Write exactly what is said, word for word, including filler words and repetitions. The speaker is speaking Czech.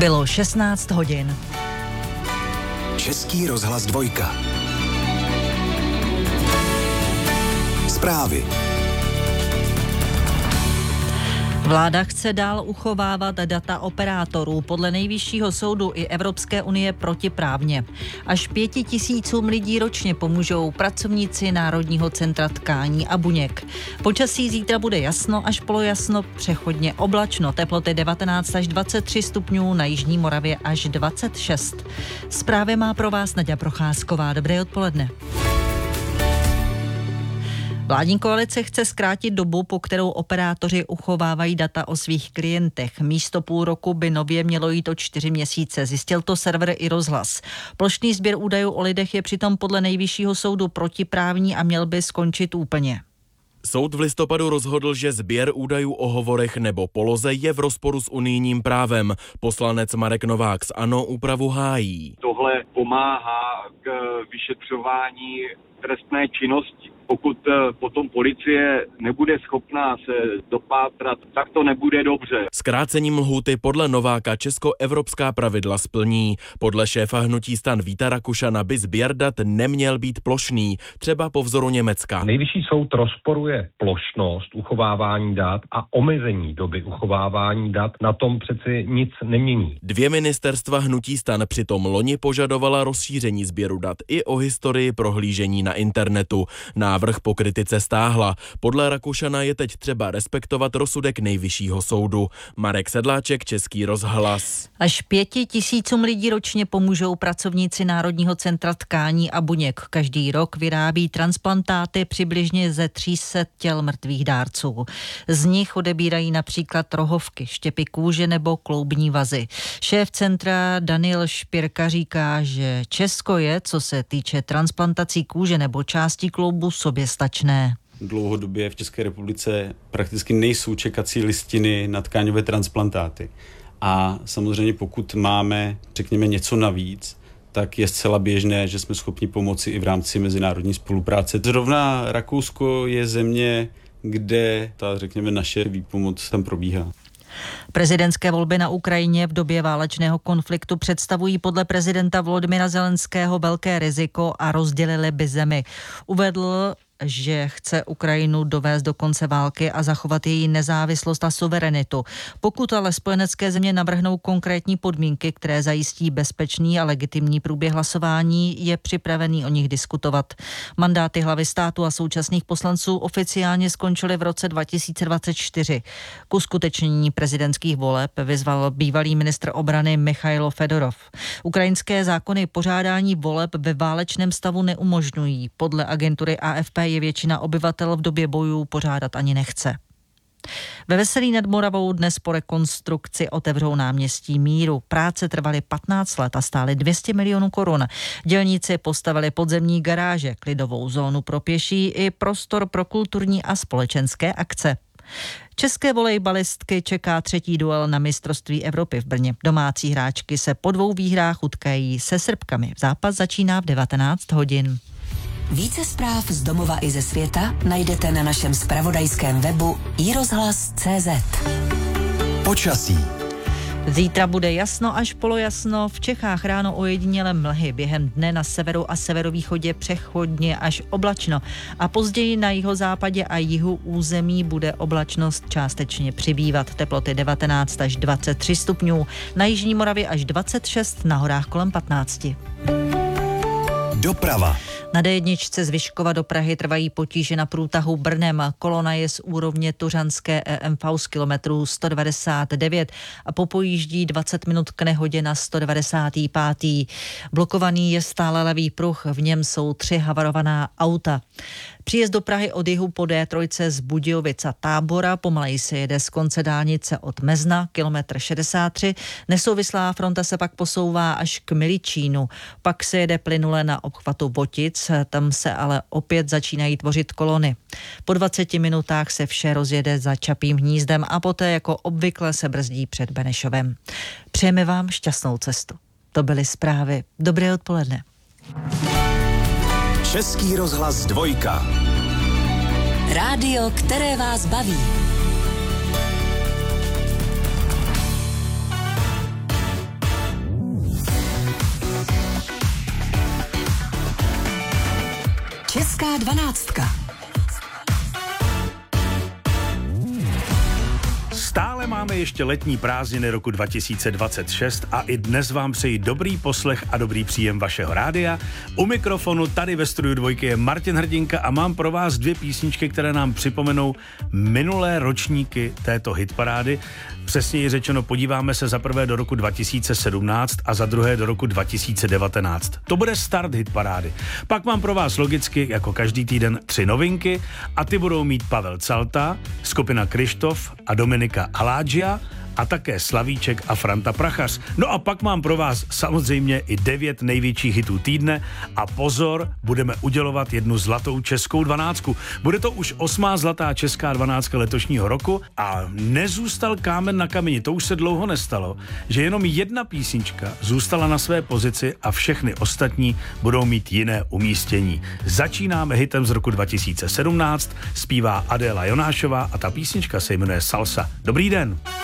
Bylo šestnáct hodin. Český rozhlas dvojka. Zprávy. Vláda chce dál uchovávat data operátorů, podle Nejvyššího soudu i Evropské unie protiprávně. Až pěti tisícům lidí ročně pomůžou pracovníci Národního centra tkání a buněk. Počasí zítra bude jasno až polojasno, přechodně oblačno, teploty devatenáct až dvacet tři stupňů, na jižní Moravě až dvacet šest. Zprávy má pro vás Naďa Procházková. Dobré odpoledne. Vládní koalice chce zkrátit dobu, po kterou operátoři uchovávají data o svých klientech. Místo půl roku by nově mělo jít o čtyři měsíce, zjistil to server i Rozhlas. Plošný sběr údajů o lidech je přitom podle Nejvyššího soudu protiprávní a měl by skončit úplně. Soud v listopadu rozhodl, že sběr údajů o hovorech nebo poloze je v rozporu s unijním právem. Poslanec Marek Novák z ANO úpravu hájí. Tohle pomáhá k vyšetřování trestné činnosti. Pokud potom policie nebude schopná se dopátrat, tak to nebude dobře. Zkrácením lhůty podle Nováka česko-evropská pravidla splní. Podle šéfa hnutí STAN Víta Rakušana by sběr dat neměl být plošný, třeba po vzoru Německa. Nejvyšší soud rozporuje plošnost uchovávání dat a omezení doby uchovávání dat, na tom přeci nic nemění. Dvě ministerstva hnutí STAN přitom loni požadovala rozšíření sběru dat i o historii prohlížení na internetu. Návrh po kritice stáhla. Podle Rakušana je teď třeba respektovat rozsudek Nejvyššího soudu. Marek Sedláček, Český rozhlas. Až pěti tisícům lidí ročně pomůžou pracovníci Národního centra tkání a buněk. Každý rok vyrábí transplantáty přibližně ze tří set těl mrtvých dárců. Z nich odebírají například rohovky, štěpy kůže nebo kloubní vazy. Šéf centra Daniel Špirka říká, že Česko je, co se týče transplantací kůže nebo částí kloubu, soběstačné. Dlouhodobě v České republice prakticky nejsou čekací listiny na tkáňové transplantáty. A samozřejmě pokud máme, řekněme, něco navíc, tak je zcela běžné, že jsme schopni pomoci i v rámci mezinárodní spolupráce. Zrovna Rakousko je země, kde ta, řekněme, naše výpomoc tam probíhá. Prezidentské volby na Ukrajině v době válečného konfliktu představují podle prezidenta Volodymyra Zelenského velké riziko a rozdělily by zemi. Uvedl, že chce Ukrajinu dovést do konce války a zachovat její nezávislost a suverenitu. Pokud ale spojenecké země navrhnou konkrétní podmínky, které zajistí bezpečný a legitimní průběh hlasování, je připravený o nich diskutovat. Mandáty hlavy státu a současných poslanců oficiálně skončily v roce dva tisíce dvacet čtyři. K uskutečnění prezidentských voleb vyzval bývalý ministr obrany Michailo Fedorov. Ukrajinské zákony pořádání voleb ve válečném stavu neumožňují. Podle agentury A F P je většina obyvatel v době bojů pořádat ani nechce. Ve Veselí nad Moravou dnes po rekonstrukci otevřou náměstí Míru. Práce trvaly patnáct let a stály dvě stě milionů korun. Dělníci postavili podzemní garáže, klidovou zónu pro pěší i prostor pro kulturní a společenské akce. České volejbalistky čeká třetí duel na mistrovství Evropy v Brně. Domácí hráčky se po dvou výhrách utkají se Srbkami. Zápas začíná v devatenáct hodin. Více zpráv z domova i ze světa najdete na našem zpravodajském webu i rozhlas tečka cé zet. Počasí. Zítra bude jasno až polojasno, v Čechách ráno ojedinělé mlhy, během dne na severu a severovýchodě přechodně až oblačno a později na jihozápadě a jihu území bude oblačnost částečně přibývat, teploty devatenáct až dvacet tři stupňů, na jižní Moravě až dvacet šest, na horách kolem patnáct. Doprava. Na dé jedna z Vyškova do Prahy trvají potíže na průtahu Brnem. Kolona je z úrovně Tuřanské E M V z kilometru sto devadesát devět a popojíždí dvacet minut k nehodě na sto devadesát pět. Blokovaný je stále levý pruh, v něm jsou tři havarovaná auta. Příjezd do Prahy od jihu po dé tři z Budějovic a Tábora, pomaleji se jede z konce dálnice od Mezna, kilometr šedesát tři, nesouvislá fronta se pak posouvá až k Miličínu, pak se jede plynule na obchvatu Votic, tam se ale opět začínají tvořit kolony. Po dvaceti minutách se vše rozjede za Čapím hnízdem a poté jako obvykle se brzdí před Benešovem. Přejeme vám šťastnou cestu. To byly zprávy. Dobré odpoledne. Český rozhlas dvojka. Rádio, které vás baví. Česká dvanáctka. Stále máme ještě letní prázdniny roku dva tisíce dvacet šest a i dnes vám přeji dobrý poslech a dobrý příjem vašeho rádia. U mikrofonu tady ve studiu Dvojky je Martin Hrdinka a mám pro vás dvě písničky, které nám připomenou minulé ročníky této hitparády. Přesněji řečeno, podíváme se za prvé do roku dva tisíce sedmnáct a za druhé do roku dva tisíce devatenáct. To bude start hitparády. Pak mám pro vás logicky, jako každý týden, tři novinky a ty budou mít Pavel Calta, skupina Krištof a Dominika Aládžia a také Slavíček a Franta Prachař. No a pak mám pro vás samozřejmě i devět největších hitů týdne a pozor, budeme udělovat jednu zlatou českou dvanáctku. Bude to už osmá zlatá česká dvanáctka letošního roku a nezůstal kámen na kameni, to už se dlouho nestalo, že jenom jedna písnička zůstala na své pozici a všechny ostatní budou mít jiné umístění. Začínáme hitem z roku dva tisíce sedmnáct, zpívá Adéla Jonášová a ta písnička se jmenuje Salsa. Dobrý den.